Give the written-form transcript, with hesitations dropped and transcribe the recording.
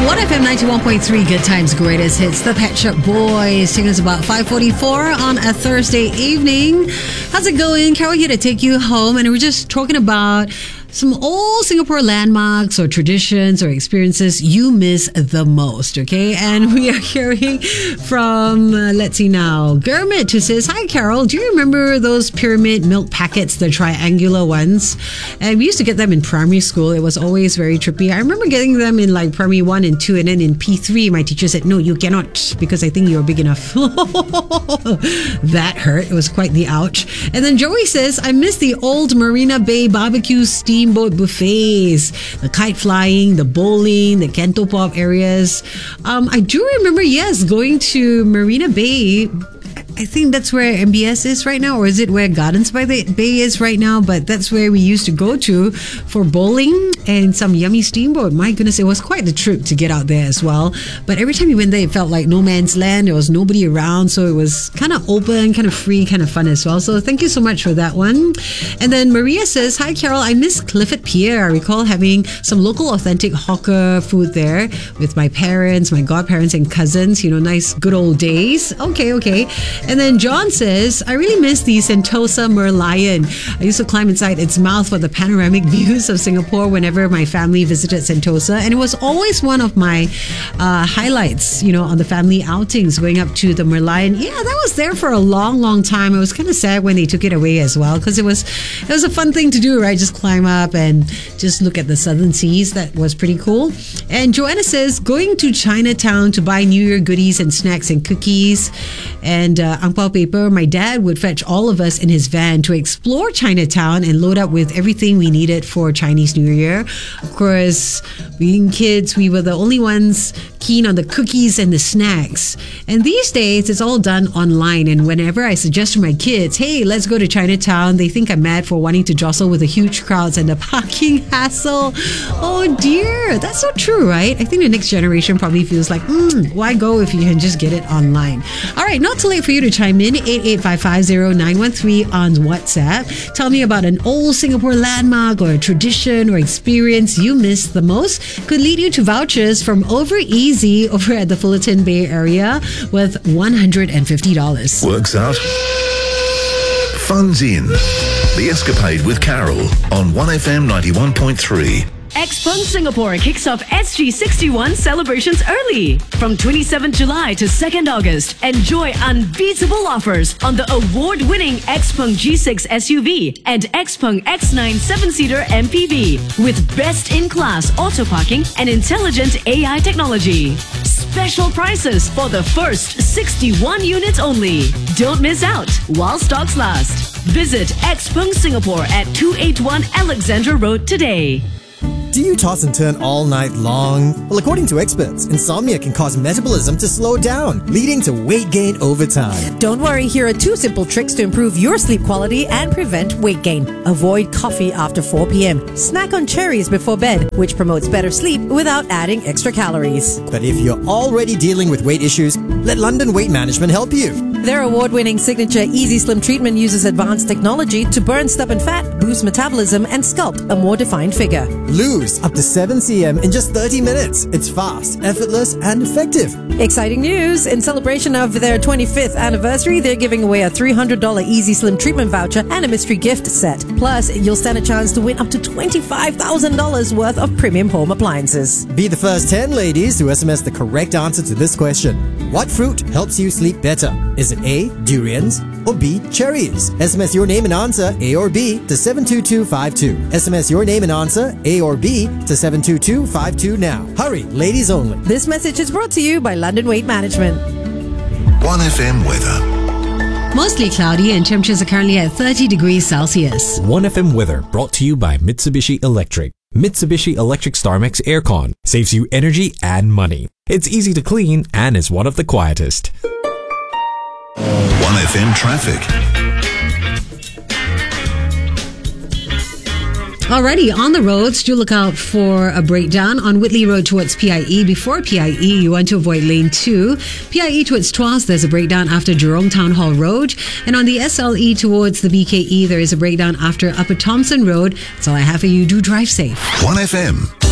1FM 91.3, Good Times, Greatest Hits. The Pet Shop Boys. Taking us about 5:44 on a Thursday evening. How's it going? Carol here to take you home. And we're just talking about some old Singapore landmarks or traditions or experiences you miss the most, okay? And we are hearing from, let's see now, Gurmit, who says, "Hi, Carol. Do you remember those pyramid milk packets, the triangular ones? And we used to get them in primary school. It was always very trippy. I remember getting them in like primary 1 and 2, and then in P3, my teacher said, no, you cannot, because I think you're big enough." That hurt. It was quite the ouch. And then Joey says, "I miss the old Marina Bay barbecue steamboat buffets, the kite flying, the bowling, the Kento Pop areas." I do remember, yes, going to Marina Bay. I think that's where MBS is right now, or is it where Gardens by the Bay is right now? But that's where we used to go to for bowling and some yummy steamboat. My goodness, it was quite the trip to get out there as well. But every time you went there, it felt like no man's land. There was nobody around, so it was kind of open, kind of free, kind of fun as well. So thank you so much for that one. And then Maria says, "Hi, Carol. I miss Clifford Pier. I recall having some local authentic hawker food there with my parents, my godparents and cousins. You know, nice good old days." Okay. And then John says, "I really miss the Sentosa Merlion. I used to climb inside its mouth for the panoramic views of Singapore whenever my family visited Sentosa. And it was always one of my highlights, you know, on the family outings, going up to the Merlion. Yeah, that was there for a long, long time. It was kind of sad when they took it away as well, because it was a fun thing to do, right? Just climb up and just look at the southern seas. That was pretty cool." And Joanna says, "Going to Chinatown to buy New Year goodies and snacks and cookies and ang pao paper. My dad would fetch all of us in his van to explore Chinatown and load up with everything we needed for Chinese New Year. Of course, being kids, we were the only ones keen on the cookies and the snacks. And these days, it's all done online. And whenever I suggest to my kids, hey, let's go to Chinatown, they think I'm mad for wanting to jostle with the huge crowds and the parking hassle." Oh dear, that's so true, right? I think the next generation probably feels like, why go if you can just get it online? All right, not too late for you to chime in, 88550913 on WhatsApp. Tell me about an old Singapore landmark or a tradition or experience you miss the most. Could lead you to vouchers from Over Easy over at the Fullerton Bay area with $150. Works out. Fun's in. The Escapade with Carol on 1FM 91.3. Xpeng Singapore kicks off SG61 celebrations early. From 27th July to 2nd August, enjoy unbeatable offers on the award-winning Xpeng G6 SUV and Xpeng X9 7-seater MPV with best-in-class auto parking and intelligent AI technology. Special prices for the first 61 units only. Don't miss out while stocks last. Visit Xpeng Singapore at 281 Alexandra Road today. Do you toss and turn all night long? Well, according to experts, insomnia can cause metabolism to slow down, leading to weight gain over time. Don't worry, here are 2 simple tricks to improve your sleep quality and prevent weight gain. Avoid coffee after 4 p.m. Snack on cherries before bed, which promotes better sleep without adding extra calories. But if you're already dealing with weight issues, let London Weight Management help you. Their award-winning signature Easy Slim treatment uses advanced technology to burn stubborn fat, boost metabolism, and sculpt a more defined figure. Lose up to 7 cm in just 30 minutes. It's fast, effortless, and effective. Exciting news! In celebration of their 25th anniversary, they're giving away a $300 Easy Slim treatment voucher and a mystery gift set. Plus, you'll stand a chance to win up to $25,000 worth of premium home appliances. Be the first 10 ladies to SMS the correct answer to this question. What fruit helps you sleep better? Is it A, durians, or B, cherries? SMS your name and answer, A or B, to 72252. SMS your name and answer, A or B, to 72252 now. Hurry, ladies only. This message is brought to you by London Weight Management. 1FM weather. Mostly cloudy and temperatures are currently at 30 degrees Celsius. 1FM weather brought to you by Mitsubishi Electric. Mitsubishi Electric StarMax Aircon saves you energy and money. It's easy to clean and is one of the quietest. 1FM traffic. Alrighty, on the roads, do look out for a breakdown on Whitley Road towards PIE. Before PIE, you want to avoid lane 2. PIE towards Tuas, there's a breakdown after Jurong Town Hall Road. And on the SLE towards the BKE, there is a breakdown after Upper Thomson Road. That's all I have for you. Do drive safe. 1FM.